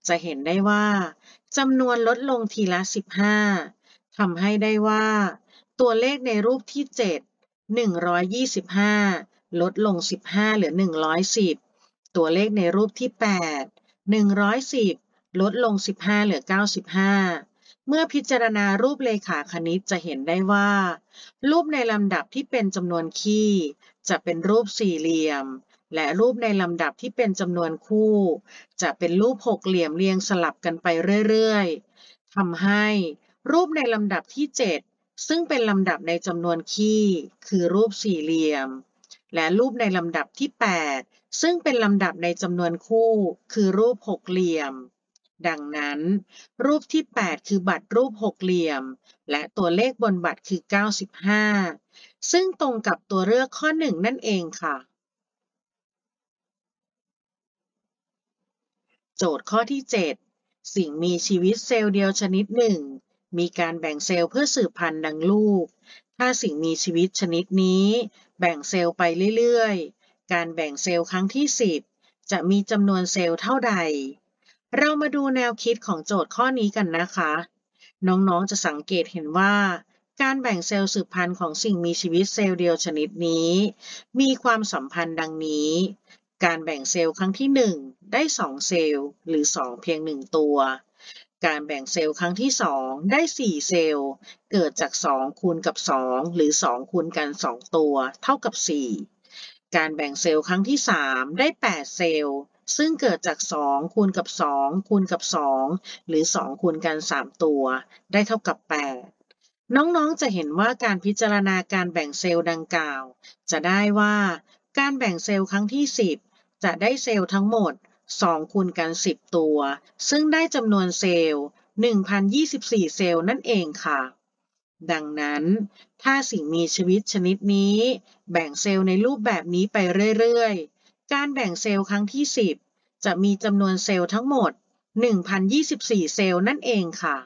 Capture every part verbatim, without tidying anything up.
จะเห็นได้ว่าจำนวนลดลงทีละสิบห้าทำให้ได้ว่าตัวเลขในรูปที่เจ็ด หนึ่งร้อยยี่สิบห้าลดลงสิบห้าเหลือหนึ่งร้อยสิบตัวเลขในรูปที่แปด หนึ่งร้อยสิบลดลงสิบห้าเหลือเก้าสิบห้าเมื่อพิจารณารูปเลขาคณิตจะเห็นได้ว่ารูปในลำดับที่เป็นจำนวนคี่จะเป็นรูปสี่เหลี่ยมและรูปในลำดับที่เป็นจำนวนคู่จะเป็นรูปหกเหลี่ยมเรียงสลับกันไปเรื่อยๆทำให้รูปในลำดับที่เจ็ดซึ่งเป็นลำดับในจำนวนคี่คือรูปสี่เหลี่ยมและรูปในลำดับที่แปดซึ่งเป็นลำดับในจำนวนคู่คือรูปหกเหลี่ยมดังนั้นรูปที่แปดคือบัตรรูปหกเหลี่ยมและตัวเลขบนบัตรคือเก้าสิบห้าซึ่งตรงกับตัวเลือกข้อหนึ่งนั่นเองค่ะโจทย์ข้อที่เจ็ดสิ่งมีชีวิตเซลล์เดียวชนิดหนึ่งมีการแบ่งเซลล์เพื่อสืบพันธุ์ดังรูปถ้าสิ่งมีชีวิตชนิดนี้แบ่งเซลล์ไปเรื่อยๆการแบ่งเซลล์ครั้งที่สิบจะมีจำนวนเซลล์เท่าใดเรามาดูแนวคิดของโจทย์ข้อนี้กันนะคะน้องๆจะสังเกตเห็นว่าการแบ่งเซลล์สืบพันธุ์ของสิ่งมีชีวิตเซลล์เดียวชนิดนี้มีความสัมพันธ์ดังนี้การแบ่งเซลล์ครั้งที่หนึ่งได้สองเซลล์หรือสองเพียงหนึ่งตัวการแบ่งเซลล์ครั้งที่สองได้สี่เซลล์เกิดจากสองคูณกับสองหรือสองคูณกันสองตัวเท่ากับสี่การแบ่งเซลล์ครั้งที่สามได้แปดเซลล์ซึ่งเกิดจากสองคูณกับสองคูณกับสองหรือสองคูณกันสามตัวได้เท่ากับแปดน้องๆจะเห็นว่าการพิจารณาการแบ่งเซลล์ดังกล่าวจะได้ว่าการแบ่งเซลล์ครั้งที่สิบจะได้เซลล์ทั้งหมดสองคูณกันสิบตัวซึ่งได้จำนวนเซลล์ หนึ่งพันยี่สิบสี่ เซลล์นั่นเองค่ะดังนั้นถ้าสิ่งมีชีวิตชนิดนี้แบ่งเซลล์ในรูปแบบนี้ไปเรื่อยๆการแบ่งเซลล์ครั้งที่สิบจะมีจำนวนเซลล์ทั้งหมด หนึ่งพันยี่สิบสี่ เซลล์นั่นเองค่ะ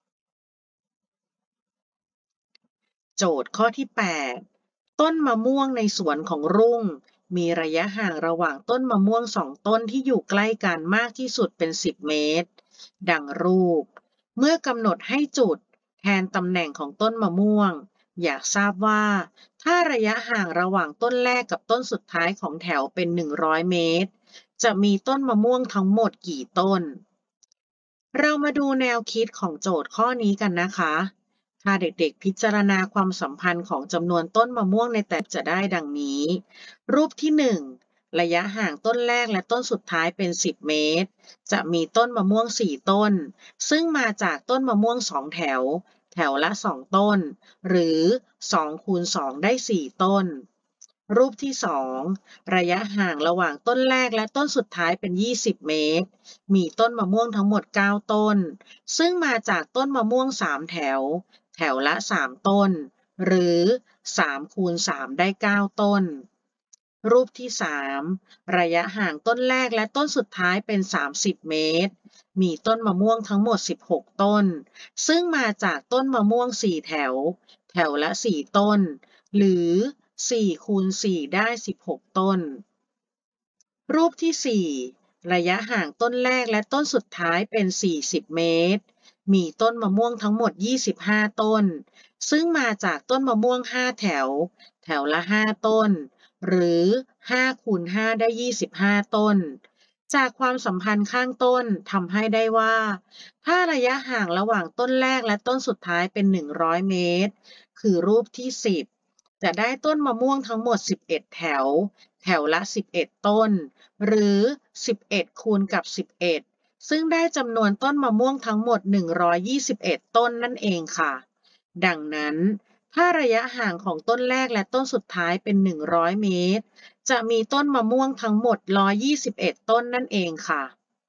โจทย์ข้อที่แปดต้นมะม่วงในสวนของรุ่งมีระยะห่างระหว่างต้นมะม่วงสองต้นที่อยู่ใกล้กันมากที่สุดเป็นสิบเมตรดังรูปเมื่อกำหนดให้จุดแทนตำแหน่งของต้นมะม่วงอยากทราบว่าถ้าระยะห่างระหว่างต้นแรกกับต้นสุดท้ายของแถวเป็นหนึ่งร้อยเมตรจะมีต้นมะม่วงทั้งหมดกี่ต้นเรามาดูแนวคิดของโจทย์ข้อนี้กันนะคะถ้าเด็กๆพิจารณาความสัมพันธ์ของจำนวนต้นมะม่วงในแต่จะได้ดังนี้รูปที่หนึ่งระยะห่างต้นแรกและต้นสุดท้ายเป็นสิบเมตรจะมีต้นมะม่วงสี่ต้นซึ่งมาจากต้นมะม่วงสองแถวแถวละสองต้นหรือสองคูณสองได้สี่ต้นรูปที่สองระยะห่างระหว่างต้นแรกและต้นสุดท้ายเป็นยี่สิบเมตรมีต้นมะม่วงทั้งหมดเก้าต้นซึ่งมาจากต้นมะม่วงสามแถวแถวละสามต้นหรือสามคูณสามได้เก้าต้นรูปที่สามระยะห่างต้นแรกและต้นสุดท้ายเป็นสามสิบเมตรมีต้นมะม่วงทั้งหมดสิบหกต้นซึ่งมาจากต้นมะม่วงสี่แถวแถวละสี่ต้นหรือสี่คูณสี่ได้สิบหกต้นรูปที่สี่ระยะห่างต้นแรกและต้นสุดท้ายเป็นสี่สิบเมตรมีต้นมะม่วงทั้งหมดยี่สิบห้าต้นซึ่งมาจากต้นมะม่วงห้าแถวแถวละห้าต้นหรือห้าคูณห้าได้ยี่สิบห้าต้นจากความสัมพันธ์ข้างต้นทำให้ได้ว่าถ้าระยะห่างระหว่างต้นแรกและต้นสุดท้ายเป็นหนึ่งร้อยเมตรคือรูปที่สิบจะได้ต้นมะม่วงทั้งหมดสิบเอ็ดแถวแถวละสิบเอ็ดต้นหรือสิบเอ็ดคูณกับสิบเอ็ดซึ่งได้จำนวนต้นมะม่วงทั้งหมดหนึ่งร้อยยี่สิบเอ็ดต้นนั่นเองค่ะดังนั้นถ้าระยะห่างของต้นแรกและต้นสุดท้ายเป็นหนึ่งร้อยเมตรจะมีต้นมะม่วงทั้งหมดหนึ่งร้อยยี่สิบเอ็ดต้นนั่นเองค่ะ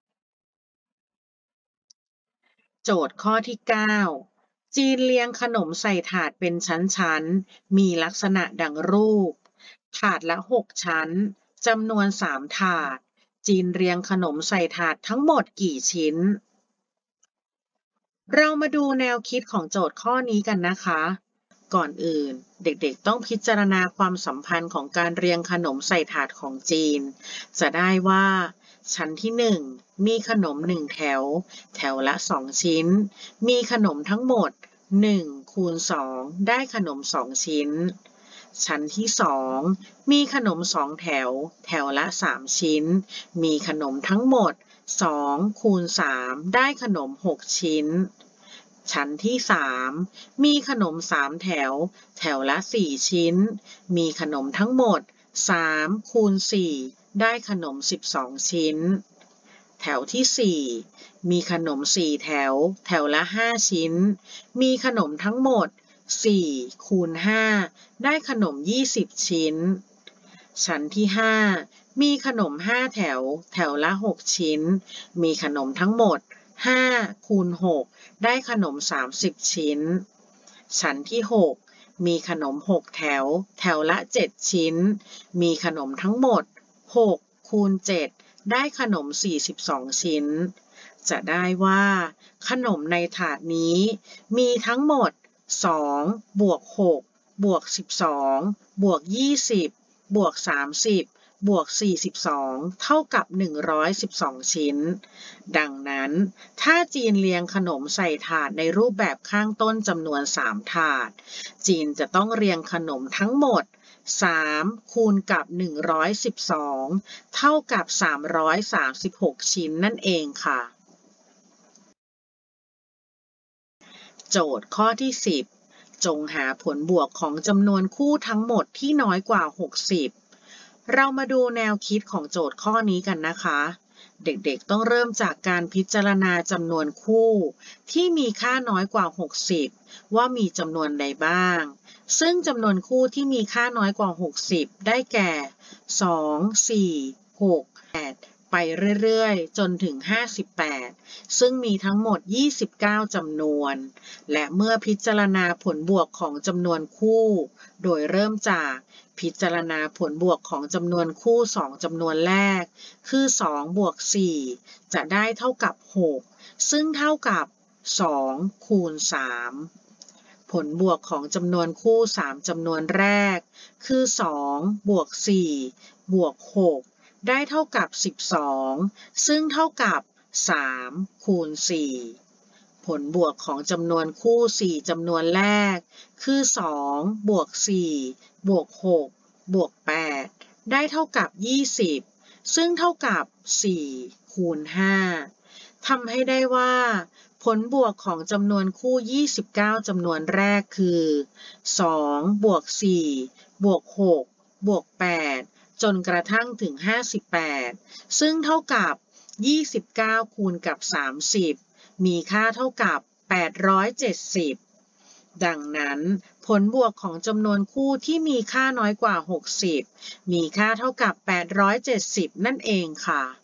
โจทย์ข้อที่เก้าจีนเรียงขนมใส่ถาดเป็นชั้นๆมีลักษณะดังรูปถาดละหกชั้นจำนวนสามถาดจีนเรียงขนมใส่ถาดทั้งหมดกี่ชิ้นเรามาดูแนวคิดของโจทย์ข้อนี้กันนะคะก่อนอื่นเด็กๆต้องพิจารณาความสัมพันธ์ของการเรียงขนมใส่ถาดของจีนจะได้ว่าชั้นที่หนึ่งมีขนมหนึ่งแถวแถวละสองชิ้นมีขนมทั้งหมดหนึ่งคูณสองได้ขนมสองชิ้นชั้นที่สองมีขนมสองแถวแถวละสามชิ้นมีขนมทั้งหมดสองคูณสามได้ขนมหกชิ้นชั้นที่สามมีขนมสามแถวแถวละสี่ชิ้นมีขนมทั้งหมดสามคูณสี่ได้ขนมสิบสองชิ้นแถวที่สี่มีขนมสี่แถวแถวละห้าชิ้นมีขนมทั้งหมดสี่คูณห้าได้ขนมยี่สิบชิ้นชั้นที่ห้ามีขนมห้าแถวแถวละหกชิ้นมีขนมทั้งหมดห้าคูณหกได้ขนมสามสิบชิ้นชั้นที่หกมีขนมหกแถวแถวละเจ็ดชิ้นมีขนมทั้งหมดหกคูณเจ็ดได้ขนมสี่สิบสองชิ้นจะได้ว่าขนมในถาดนี้มีทั้งหมดสองบวกหกบวกสิบสองบวกยี่สิบบวกสามสิบบวกสี่สิบสองเท่ากับหนึ่งร้อยสิบสองชิ้นดังนั้นถ้าจีนเรียงขนมใส่ถาดในรูปแบบข้างต้นจำนวนสามถาดจีนจะต้องเรียงขนมทั้งหมดสามคูณกับหนึ่งร้อยสิบสองเท่ากับสามร้อยสามสิบหกชิ้นนั่นเองค่ะโจทย์ข้อที่สิบจงหาผลบวกของจำนวนคู่ทั้งหมดที่น้อยกว่าหกสิบเรามาดูแนวคิดของโจทย์ข้อนี้กันนะคะเด็กๆต้องเริ่มจากการพิจารณาจำนวนคู่ที่มีค่าน้อยกว่าหกสิบว่ามีจำนวนใดบ้างซึ่งจำนวนคู่ที่มีค่าน้อยกว่าหกสิบได้แก่สอง สี่ หก แปดไปเรื่อยๆจนถึงห้าสิบแปดซึ่งมีทั้งหมดยี่สิบเก้าจำนวนและเมื่อพิจารณาผลบวกของจำนวนคู่โดยเริ่มจากพิจารณาผลบวกของจำนวนคู่สองจำนวนแรกคือสองบวกสี่จะได้เท่ากับหกซึ่งเท่ากับสองคูณสามผลบวกของจำนวนคู่สามจำนวนแรกคือสองบวกสี่บวกหกได้เท่ากับสิบสองซึ่งเท่ากับสามคูณสี่ผลบวกของจำนวนคู่สี่จำนวนแรกคือสองบวกสี่บวกหกบวกแปดได้เท่ากับยี่สิบซึ่งเท่ากับสี่คูณห้าทำให้ได้ว่าผลบวกของจำนวนคู่ยี่สิบเก้าจำนวนแรกคือสองบวกสี่บวกหกบวกแปดจนกระทั่งถึงห้าสิบแปดซึ่งเท่ากับยี่สิบเก้าคูณกับสามสิบมีค่าเท่ากับแปดร้อยเจ็ดสิบดังนั้นผลบวกของจำนวนคู่ที่มีค่าน้อยกว่าหกสิบมีค่าเท่ากับแปดร้อยเจ็ดสิบนั่นเองค่ะ